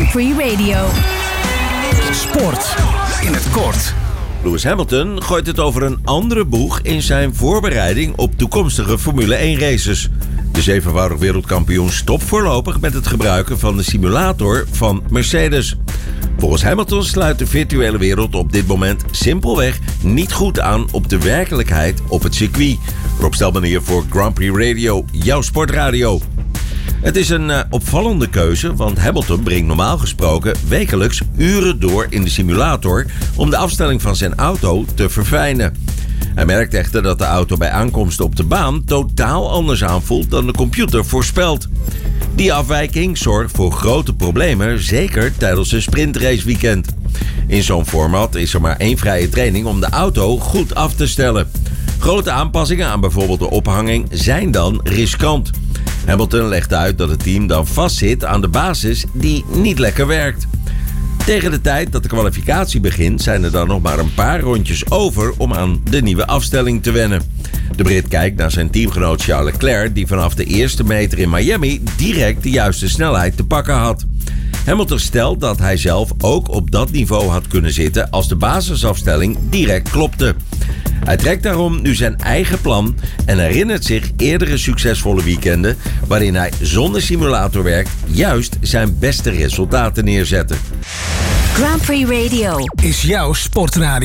Grand Prix Radio. Sport in het kort. Lewis Hamilton gooit het over een andere boeg in zijn voorbereiding op toekomstige Formule 1 races. De zevenvoudig wereldkampioen stopt voorlopig met het gebruiken van de simulator van Mercedes. Volgens Hamilton sluit de virtuele wereld op dit moment simpelweg niet goed aan op de werkelijkheid op het circuit. Rob Stelman hier voor Grand Prix Radio, jouw sportradio. Het is een opvallende keuze, want Hamilton brengt normaal gesproken wekelijks uren door in de simulator om de afstelling van zijn auto te verfijnen. Hij merkt echter dat de auto bij aankomst op de baan totaal anders aanvoelt dan de computer voorspelt. Die afwijking zorgt voor grote problemen, zeker tijdens een sprintraceweekend. In zo'n format is er maar één vrije training om de auto goed af te stellen. Grote aanpassingen aan bijvoorbeeld de ophanging zijn dan riskant. Hamilton legt uit dat het team dan vastzit aan de basis die niet lekker werkt. Tegen de tijd dat de kwalificatie begint zijn er dan nog maar een paar rondjes over om aan de nieuwe afstelling te wennen. De Brit kijkt naar zijn teamgenoot Charles Leclerc, die vanaf de eerste meter in Miami direct de juiste snelheid te pakken had. Hamilton stelt dat hij zelf ook op dat niveau had kunnen zitten als de basisafstelling direct klopte. Hij trekt daarom nu zijn eigen plan en herinnert zich eerdere succesvolle weekenden waarin hij zonder simulatorwerk juist zijn beste resultaten neerzette. Grand Prix Radio Is jouw sportradio.